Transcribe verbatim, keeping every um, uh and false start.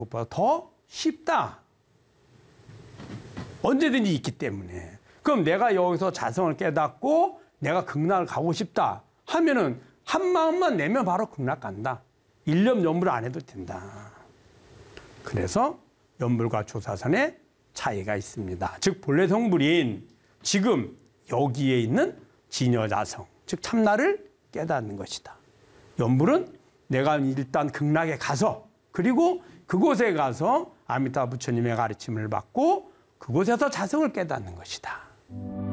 그것보다 더 쉽다. 언제든지 있기 때문에. 그럼 내가 여기서 자성을 깨닫고 내가 극락을 가고 싶다 하면은 한 마음만 내면 바로 극락 간다. 일념 연불 안 해도 된다. 그래서 연불과 조사선의 차이가 있습니다. 즉 본래 성불인 지금 여기에 있는 진여자성, 즉 참나를 깨닫는 것이다. 연불은 내가 일단 극락에 가서 그리고 그곳에 가서 아미타 부처님의 가르침을 받고 그곳에서 자성을 깨닫는 것이다.